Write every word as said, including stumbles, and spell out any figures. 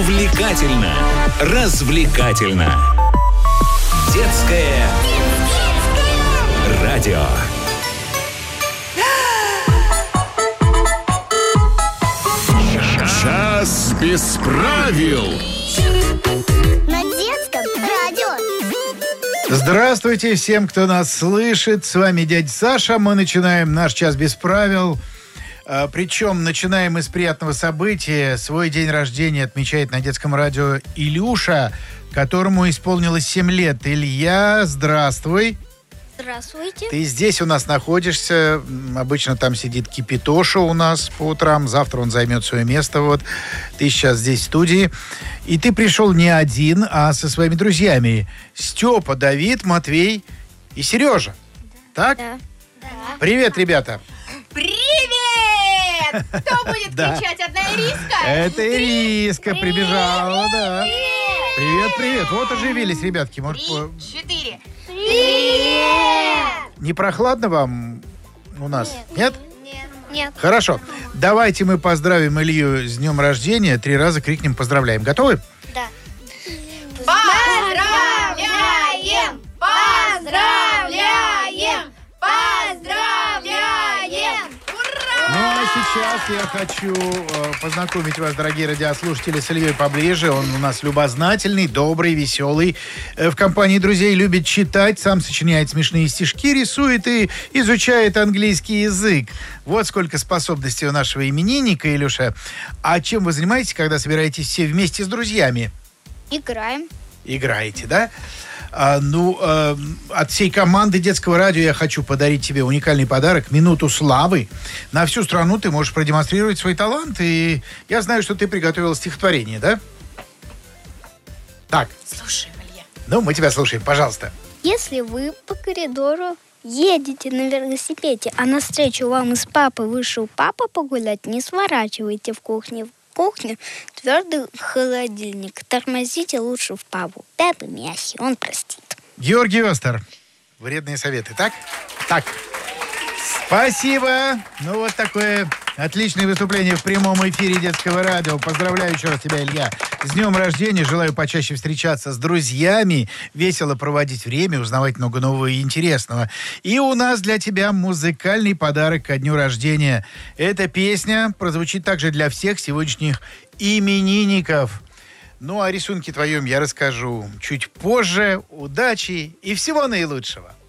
Увлекательно, развлекательно. Детское радио. Час без правил. На детском радио. Здравствуйте всем, кто нас слышит. С вами дядя Саша. Мы начинаем наш час без правил. А, причем начинаем мы с приятного события. Свой день рождения отмечает на детском радио Илюша, которому исполнилось семь лет. Илья, здравствуй. Здравствуйте. Ты здесь у нас находишься. Обычно там сидит Кипитоша у нас по утрам. Завтра он займет свое место. Вот. Ты сейчас здесь в студии. И ты пришел не один, а со своими друзьями. Степа, Давид, Матвей и Сережа. Так? Да. Да. Привет, ребята. Привет! Кто будет Да. кричать? Одна Ириска? Это Ириска прибежала, да. Привет! Привет, привет. Вот оживились, ребятки. Может, по- Три, четыре. не прохладно вам у нас? Нет? Нет. Хорошо. Давайте мы поздравим Илью с днем рождения. Три раза крикнем «Поздравляем». Готовы? Да. Поздравляем! Поздравляем! Поздравляем! Ну, а сейчас я хочу э, познакомить вас, дорогие радиослушатели, с Ильей поближе. Он у нас любознательный, добрый, веселый. Э, в компании друзей любит читать, сам сочиняет смешные стишки, рисует и изучает английский язык. Вот сколько способностей у нашего именинника, Илюша. А чем вы занимаетесь, когда собираетесь все вместе с друзьями? Играем. Играете, да? А, ну, э, от всей команды детского радио я хочу подарить тебе уникальный подарок — минуту славы. На всю страну ты можешь продемонстрировать свой талант, и я знаю, что ты приготовила стихотворение, да? Так, Слушаем, Илья. ну, мы тебя слушаем, пожалуйста. Если вы по коридору едете на велосипеде, а навстречу вам из папы вышел папа погулять, не сворачивайте в кухне. В кухню твердый холодильник. Тормозите лучше в папу. Папа мягкий, он простит. Георгий Остер. Вредные советы, так? Так. Спасибо. Ну, вот такое отличное выступление в прямом эфире детского радио. Поздравляю еще раз тебя, Илья. С днем рождения. Желаю почаще встречаться с друзьями, весело проводить время, узнавать много нового и интересного. И у нас для тебя музыкальный подарок ко дню рождения. Эта песня прозвучит также для всех сегодняшних именинников. Ну, о рисунке твоем я расскажу чуть позже. Удачи и всего наилучшего.